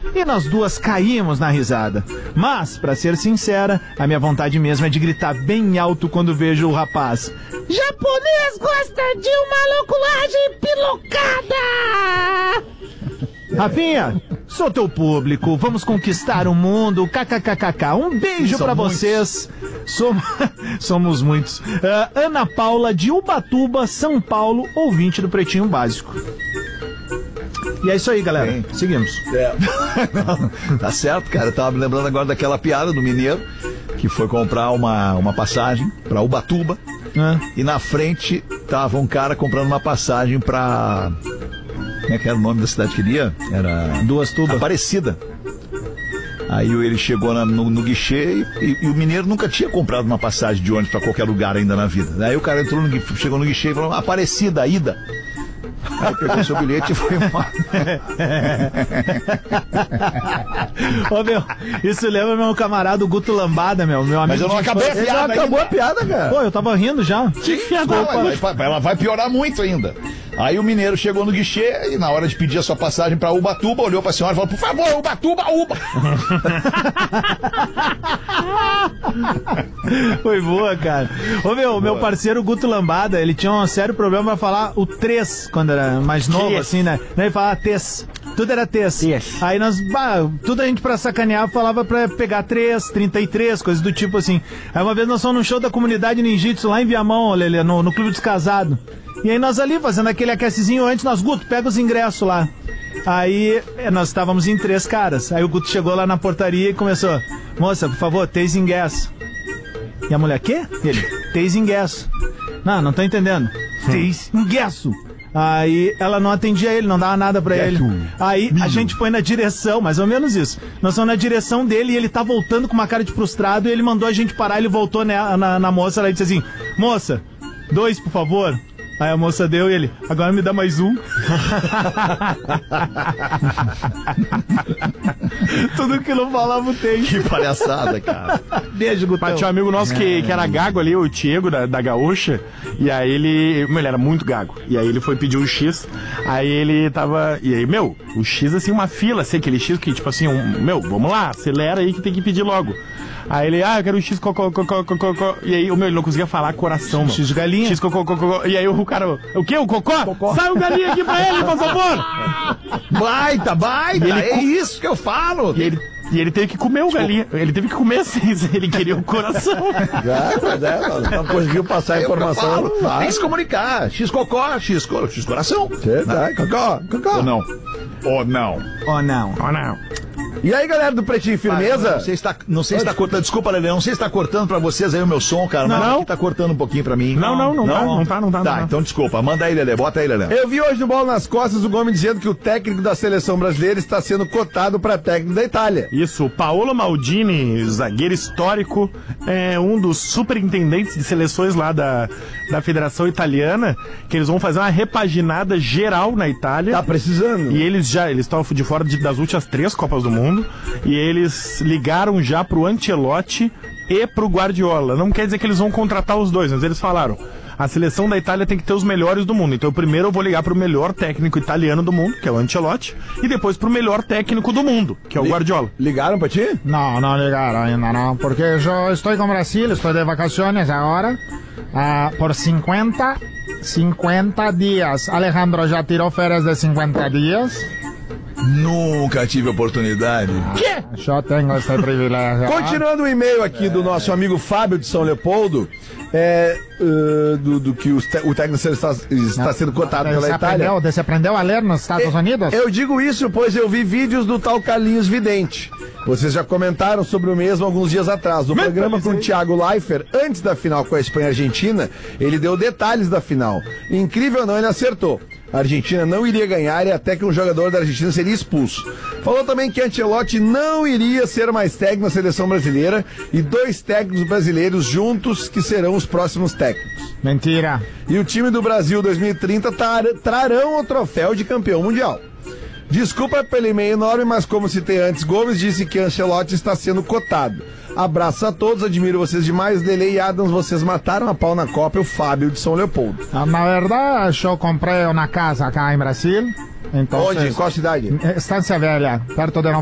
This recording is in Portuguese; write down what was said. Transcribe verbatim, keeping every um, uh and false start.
e nós duas caímos na risada. Mas, pra ser sincera, a minha vontade mesmo é de gritar bem alto quando vejo o rapaz. Japonês gosta de uma louculagem pilocada! Rafinha, sou teu público, vamos conquistar o mundo, kkkk. Um beijo pra vocês. Somos, somos muitos. Uh, Ana Paula de Ubatuba, São Paulo, ouvinte do Pretinho Básico. E é isso aí, galera. Bem, seguimos. É. Não, tá certo, cara. Eu tava me lembrando agora daquela piada do mineiro que foi comprar uma, uma passagem pra Ubatuba é. E na frente tava um cara comprando uma passagem pra... Como é que era o nome da cidade que ele ia? Era... Duas Tubas. Aparecida. Aí ele chegou na, no, no guichê e, e o mineiro nunca tinha comprado uma passagem de ônibus pra qualquer lugar ainda na vida. Aí o cara entrou no, chegou no guichê e falou, Aparecida, ida. Aí pegou seu bilhete e foi embora. Ô, meu, isso lembra meu camarada, o Guto Lambada, meu, meu amigo. Mas eu não acabei a piada. Ele não acabou a piada, cara. Pô, eu tava rindo já. Que piada? Ela vai, ela vai piorar muito ainda. Aí o mineiro chegou no guichê e na hora de pedir a sua passagem pra Ubatuba, olhou pra senhora e falou, por favor, Ubatuba, Uba! Foi boa, cara. Ô, meu, boa. Meu parceiro Guto Lambada, ele tinha um sério problema pra falar o três, quando era mais novo, que assim, né? Ele falava tes. Tudo era tes. Yes. Aí nós, bah, tudo a gente pra sacanear falava pra pegar três, trinta e três, coisas do tipo assim. Aí uma vez nós fomos num show da comunidade ninjitsu lá em Viamão, Lelê, no, no Clube dos Casados. E aí nós ali, fazendo aquele aquecezinho antes, nós, Guto, pega os ingressos lá. Aí nós estávamos em três caras. Aí o Guto chegou lá na portaria e começou, moça, por favor, três ingressos. E a mulher, quê? Ele, três ingressos. Não, não tô entendendo. Três ingressos. Aí ela não atendia ele, não dava nada pra ele. Aí a gente foi na direção, mais ou menos isso. Nós fomos na direção dele e ele tá voltando com uma cara de frustrado e ele mandou a gente parar, ele voltou na, na, na moça, ela disse assim, moça, dois, por favor. Aí a moça deu e ele, agora me dá mais um. Tudo que não falava tem. Que palhaçada, cara. Beijo, Gutão. Mas tinha um amigo nosso que, que era gago ali, o Diego da, da Gaúcha. E aí ele, meu, ele era muito gago. E aí ele foi pedir um X. Aí ele tava, e aí, meu, o X assim, uma fila, assim, aquele X que tipo assim, um, meu, vamos lá, acelera aí que tem que pedir logo. Aí ele, ah, eu quero um X cocô, cocô, cocô, cocô. E aí o meu, ele não conseguia falar coração, mano. X de galinha. X cocô, cocô. E aí o cara, o quê? O cocô? cocô. Sai o galinha aqui pra ele, por favor. Baita, baita, ele, é isso que eu falo. E ele, e ele teve que comer o galinha. Ele teve que comer assim, ele queria o coração. Já, mas é, não conseguiu passar a informação. Falo, tem que se comunicar. X cocô, X, X coração. Verdade, cocô, cocô. Ou não. Ou não. Ou não. Ou não. E aí, galera do Pretinho Firmeza? Ah, não sei se tá, não sei se tá cortando, desculpa, Lelê, não sei se tá cortando pra vocês aí o meu som, cara, mas não. Aqui tá cortando um pouquinho pra mim. Não, não, não, não, tá, não tá, não tá. Tá, não. então desculpa, manda aí, Lelê, bota aí, Lelê. Eu vi hoje no Bola nas Costas o Gomes dizendo que o técnico da seleção brasileira está sendo cotado pra técnico da Itália. Isso, Paolo Maldini, zagueiro histórico, é um dos superintendentes de seleções lá da, da Federação Italiana, que eles vão fazer uma repaginada geral na Itália. Tá precisando. E eles já, eles estão de fora de, das últimas três Copas do Mundo, e eles ligaram já pro Ancelotti e pro Guardiola. Não quer dizer que eles vão contratar os dois, mas eles falaram, a seleção da Itália tem que ter os melhores do mundo. Então primeiro eu vou ligar pro melhor técnico italiano do mundo, que é o Ancelotti, e depois pro melhor técnico do mundo, que é o Guardiola. Ligaram pra ti? Não, não ligaram ainda não, porque eu estou com o Brasil, estou de vacaciones agora, uh, por cinquenta dias. Alejandro já tirou férias de cinquenta dias. Nunca tive oportunidade. Quê? Eu tenho esse privilégio. Continuando o e-mail aqui do nosso amigo Fábio de São Leopoldo, é, uh, do, do que o, te, o técnico está, está sendo cotado pela você Itália. Aprendeu, você aprendeu a ler nos Estados eu, Unidos? Eu digo isso pois eu vi vídeos do tal Carlinhos Vidente. Vocês já comentaram sobre o mesmo alguns dias atrás. No programa com o Thiago Leifert, antes da final com a Espanha e a Argentina, ele deu detalhes da final. Incrível ou não, ele acertou. A Argentina não iria ganhar e até que um jogador da Argentina seria expulso. Falou também que Ancelotti não iria ser mais técnico na seleção brasileira e dois técnicos brasileiros juntos que serão os próximos técnicos. Mentira. E o time do Brasil dois mil e trinta tar, trarão o troféu de campeão mundial. Desculpa pelo e-mail enorme, mas como citei antes, Gomes disse que Ancelotti está sendo cotado. Abraço a todos, admiro vocês demais. Lele e Adams, vocês mataram a pau na Copa, o Fábio de São Leopoldo. Na verdade, eu comprei uma casa cá em Brasil. Então, onde? Em qual cidade? Estância Velha, perto de